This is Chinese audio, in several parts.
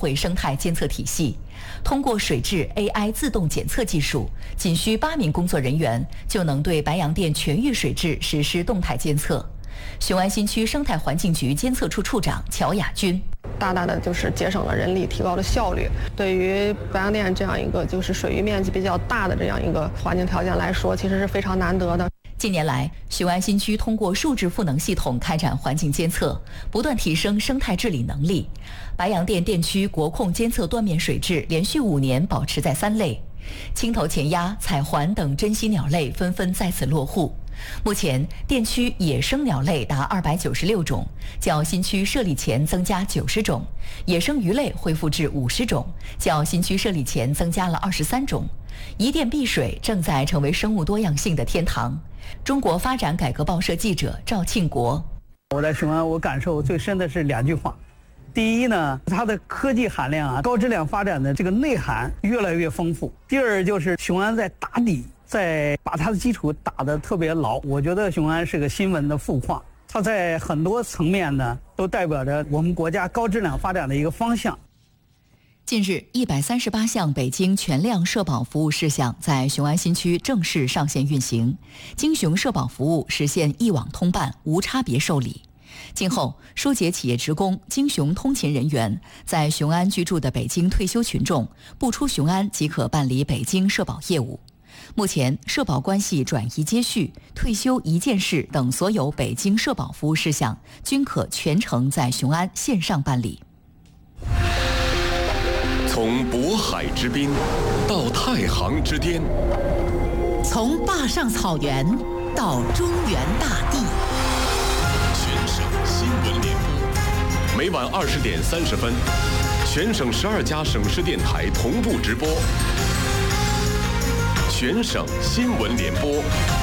慧生态监测体系。通过水质 AI 自动检测技术，仅需8名工作人员就能对白洋淀全域水质实施动态监测。雄安新区生态环境局监测处处长乔雅军。 大大的就是节省了人力，提高了效率。对于白洋淀这样一个就是水域面积比较大的这样一个环境条件来说，其实是非常难得的。 近年来，雄安新区通过数字赋能系统开展环境监测，不断提升生态治理能力。白洋淀电区国控监测断面水质连续5年保持在3类，青头前鸭、彩环等珍稀鸟类纷纷在此落户。目前，电区野生鸟类达296种，较新区设立前增加90种；野生鱼类恢复至50种，较新区设立前增加了23种。一电碧水正在成为生物多样性的天堂。中国发展改革报社记者赵庆国。 我在雄安，我感受最深的是2句话。第一呢，它的科技含量高质量发展的这个内涵越来越丰富。第二就是雄安在打底，在把它的基础打得特别牢。我觉得雄安是个新闻的孵化，它在很多层面呢都代表着我们国家高质量发展的一个方向。 近日，138项北京全量社保服务事项在雄安新区正式上线运行，京雄社保服务实现一网通办、无差别受理。今后，疏解企业职工、京雄通勤人员在雄安居住的北京退休群众，不出雄安即可办理北京社保业务。目前，社保关系转移接续、退休一件事等所有北京社保服务事项均可全程在雄安线上办理。 从渤海之滨到太行之巅， 从坝上草原到中原大地， 全省新闻联播，每晚20点30分，全省12家省市电台同步直播。全省新闻联播。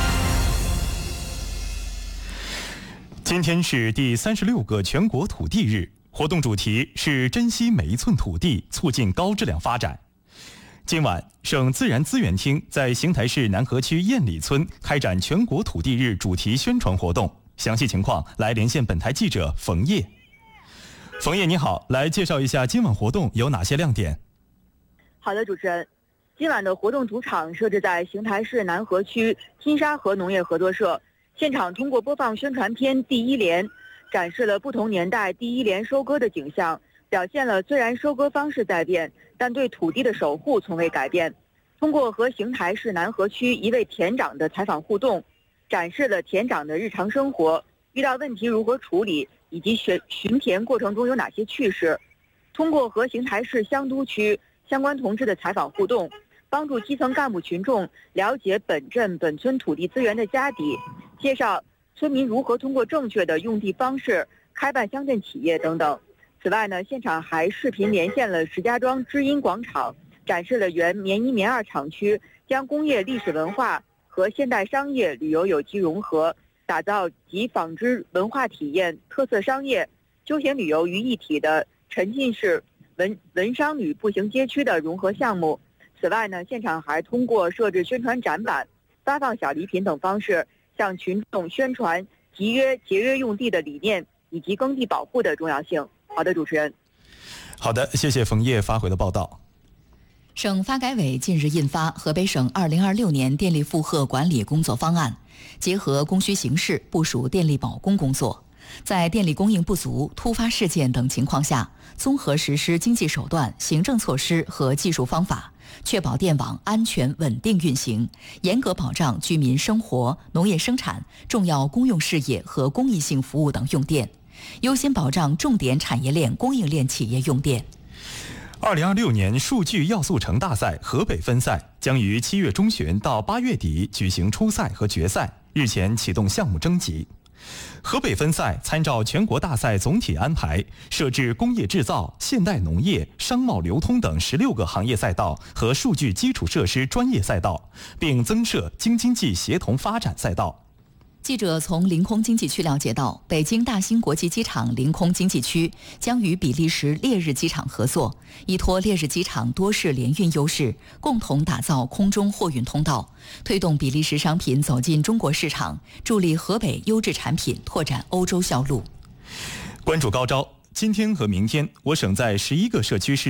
今天是第36个全国土地日。活动主题是珍惜每一寸土地，促进高质量发展。今晚，省自然资源厅在邢台市南河区燕里村开展全国土地日主题宣传活动。详细情况来连线本台记者冯烨。冯烨你好，来介绍一下今晚活动有哪些亮点？ 好的，主持人，今晚的活动主场设置在邢台市南河区金沙河农业合作社，现场通过播放宣传片第一联，展示了不同年代第一联收割的景象，表现了虽然收割方式在变，但对土地的守护从未改变。通过和邢台市南河区一位田长的采访互动，展示了田长的日常生活，遇到问题如何处理，以及巡田过程中有哪些趣事。通过和邢台市香都区相关同志的采访互动，帮助基层干部群众了解本镇本村土地资源的家底，介绍村民如何通过正确的用地方式开办乡镇企业等等。此外呢，现场还视频连线了石家庄知音广场，展示了原棉1棉2厂区将工业历史文化和现代商业旅游有机融合，打造集纺织文化体验、特色商业、休闲旅游于一体的沉浸式文商旅步行街区的融合项目。此外呢，现场还通过设置宣传展板、发放小礼品等方式，向群众宣传节约用地的理念以及耕地保护的重要性。好的，主持人。 好的，谢谢冯烨发回的报道。 省发改委近日印发《河北省2026年电力负荷管理工作方案》，结合供需形势部署电力保供工作，在电力供应不足、突发事件等情况下，综合实施经济手段、行政措施和技术方法，确保电网安全稳定运行，严格保障居民生活、农业生产、重要公用事业和公益性服务等用电，优先保障重点产业链供应链企业用电。 2026年数据要素城大赛河北分赛将于7月中旬到8月底举行初赛和决赛，日前启动项目征集。河北分赛参照全国大赛总体安排，设置工业制造、现代农业、商贸流通等16个行业赛道和数据基础设施专业赛道，并增设京津冀协同发展赛道。 记者从临空经济区了解到，北京大兴国际机场临空经济区将与比利时烈日机场合作，依托烈日机场多式联运优势，共同打造空中货运通道，推动比利时商品走进中国市场，助力河北优质产品拓展欧洲销路。 关注高招，今天和明天，我省在11个社区市